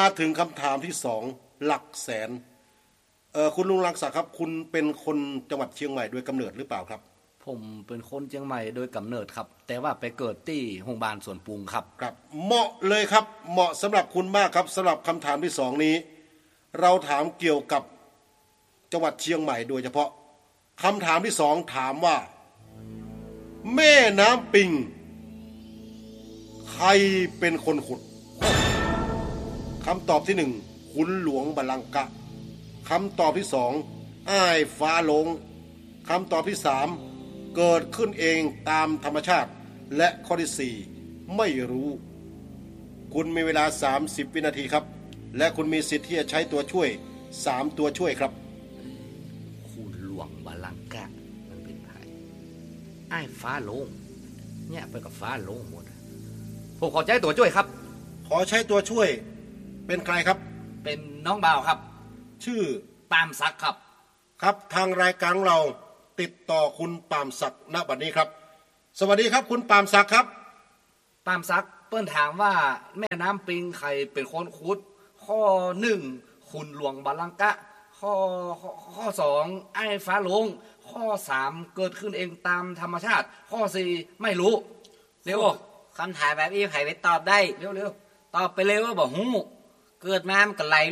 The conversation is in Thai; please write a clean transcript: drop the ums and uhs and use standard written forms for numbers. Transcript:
มาถึงคำถามที่2หลักแสนคุณลุงรังสรรค์ครับคุณเป็นคนจังหวัดเชียงใหม่โดยกำเนิดหรือเปล่าครับผมเป็นคนเชียงใหม่โดยกำเนิดครับแต่ว่าไปเกิดที่โรงพยาบาลสวนปรุงครับครับเหมาะเลยครับเหมาะสำหรับคุณมากครับสำหรับคำถามที่2นี้เราถามเกี่ยวกับจังหวัดเชียงใหม่โดยเฉพาะคำถามที่2ถามว่าแม่น้ำปิงใครเป็นคนขุดคำตอบที่1ขุนหลวงบาลังกะคำตอบที่2อ้ายฟ้าหลงคำตอบที่3เกิดขึ้นเองตามธรรมชาติและข้อที่4ไม่รู้คุณมีเวลา30วินาทีครับและคุณมีสิทธิ์ที่จะใช้ตัวช่วย3ตัวช่วยครับขุนหลวงบาลังกะมันเป็นไผอ้ายฟ้าโลงเนี่ยไปกับฟ้าโลงหมดผมขอใช้ตัวช่วยครับขอใช้ตัวช่วยเป็นใครครับเป็นน้องบ่าวครับชื่อปามศักดิ์ครับครับทางรายการเราติดต่อคุณปามศักดิ์ณบัดนี้ครับสวัสดีครับคุณปามศักดิ์ครับปามศักดิ์เปิ้นถามว่าแม่น้ำปิงใครเป็นคนขุดข้อ1ขุนหลวงบาลังกะข้อ2ไอ้ฟ้าหลงข้อ3เกิดขึ้นเองตามธรรมชาติข้อ4ไม่รู้เร็วคำถามแบบนี้ใครไปตอบได้เร็วตอบไปเลยว่าบอกฮู้เกิดมามันก็ไหล